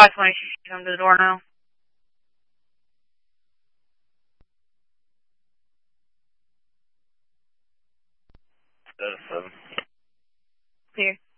520, come to the door now. Seven. Clear.